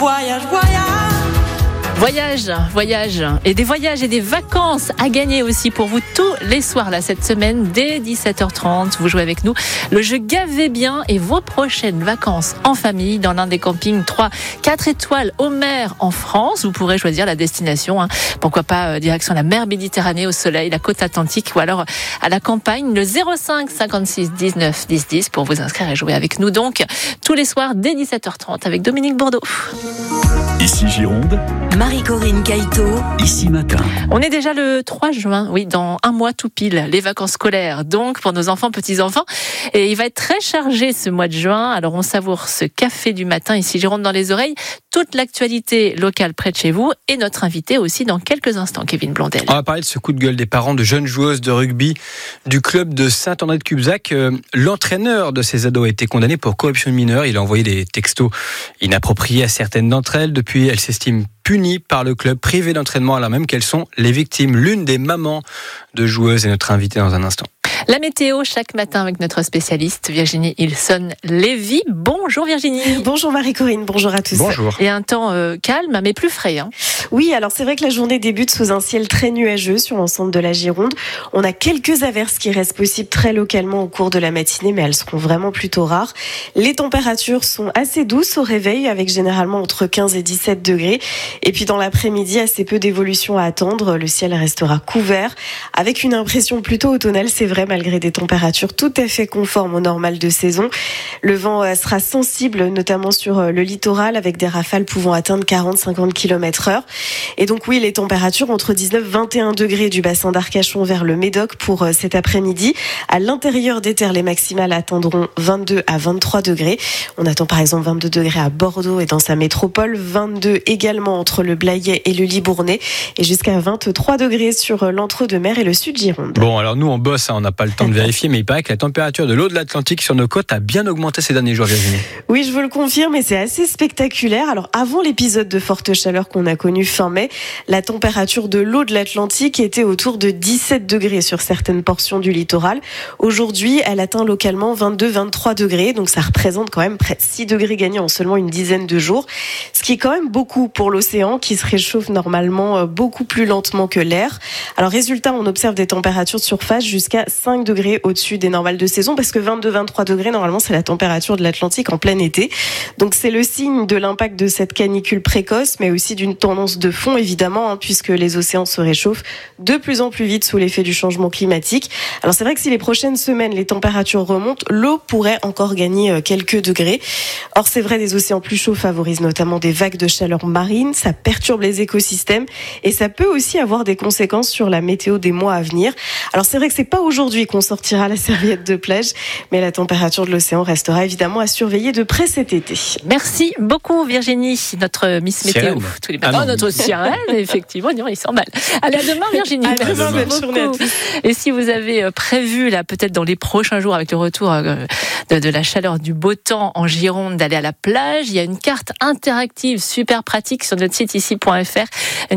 Voyage et des vacances à gagner aussi pour vous tous les soirs là cette semaine dès 17h30. Vous jouez avec nous le jeu Gavez bien et vos prochaines vacances en famille dans l'un des campings 3-4 étoiles au mer en France. Vous pourrez choisir la destination, pourquoi pas direction la mer Méditerranée, au soleil, la côte atlantique ou alors à la campagne. Le 05 56 19 10 10 pour vous inscrire et jouer avec nous donc tous les soirs dès 17h30 avec Dominique Bourdeau. Ici Gironde, Marie-Corinne Caïto. Ici Matin. On est déjà le 3 juin, oui, dans un mois tout pile, les vacances scolaires, donc pour nos enfants, petits-enfants. Et il va être très chargé ce mois de juin, alors on savoure ce café du matin, ici Gironde dans les oreilles, toute l'actualité locale près de chez vous et notre invité aussi dans quelques instants, Kevin Blondel. On va parler de ce coup de gueule des parents de jeunes joueuses de rugby du club de Saint-André-de-Cubzac. L'entraîneur de ces ados a été condamné pour corruption de mineurs. Il a envoyé des textos inappropriés à certaines d'entre elles. Depuis, elles s'estiment punies par le club privé d'entraînement alors même qu'elles sont les victimes. L'une des mamans de joueuses est notre invitée dans un instant. La météo chaque matin avec notre spécialiste Virginie Ilson-Lévy. Bonjour Virginie. Bonjour Marie-Corinne, bonjour à tous. Bonjour. Et un temps calme mais plus frais. Oui, alors c'est vrai que la journée débute sous un ciel très nuageux sur l'ensemble de la Gironde. On a quelques averses qui restent possibles très localement au cours de la matinée, mais elles seront vraiment plutôt rares. Les températures sont assez douces au réveil, avec généralement entre 15 et 17 degrés. Et puis dans l'après-midi, assez peu d'évolution à attendre. Le ciel restera couvert, avec une impression plutôt automnale, c'est vrai, malgré des températures tout à fait conformes au normal de saison. Le vent sera sensible, notamment sur le littoral, avec des rafales pouvant atteindre 40-50 km/h. Et donc oui, les températures entre 19-21 degrés du bassin d'Arcachon vers le Médoc pour cet après-midi. À l'intérieur des terres, les maximales atteindront 22 à 23 degrés. On attend par exemple 22 degrés à Bordeaux et dans sa métropole, 22 également entre le Blayais et le Libournais et jusqu'à 23 degrés sur l'Entre-deux-Mers et le Sud Gironde. Bon, alors nous on bosse, on n'a pas le temps de vérifier, mais il paraît que la température de l'eau de l'Atlantique sur nos côtes a bien augmenté ces derniers jours, Virginie. Oui, je vous le confirme et c'est assez spectaculaire. Alors avant l'épisode de forte chaleur qu'on a connu fin mai, la température de l'eau de l'Atlantique était autour de 17 degrés sur certaines portions du littoral. Aujourd'hui, elle atteint localement 22-23 degrés, donc ça représente quand même près de 6 degrés gagnés en seulement une dizaine de jours, ce qui est quand même beaucoup pour l'océan qui se réchauffe normalement beaucoup plus lentement que l'air. Alors résultat, on observe des températures de surface jusqu'à 5 degrés au-dessus des normales de saison, parce que 22-23 degrés, normalement, c'est la température de l'Atlantique en plein été. Donc c'est le signe de l'impact de cette canicule précoce, mais aussi d'une tendance de fond, évidemment, puisque les océans se réchauffent de plus en plus vite sous l'effet du changement climatique. Alors c'est vrai que si les prochaines semaines, les températures remontent, l'eau pourrait encore gagner quelques degrés. Or, c'est vrai, des océans plus chauds favorisent notamment des vagues de chaleur marine, ça perturbe les écosystèmes et ça peut aussi avoir des conséquences sur la météo des mois à venir. Alors c'est vrai que c'est pas aujourd'hui qu'on sortira la serviette de plage, mais la température de l'océan restera évidemment à surveiller de près cet été. Merci beaucoup Virginie, notre Miss Météo. Tous les matins, notre sirène, effectivement, il s'emballe. Allez, à demain Virginie. À demain, bonne journée à tous. Et si vous avez prévu, là, peut-être dans les prochains jours, avec le retour de la chaleur, du beau temps en Gironde, d'aller à la plage, il y a une carte interactive super pratique sur notre site ici.fr.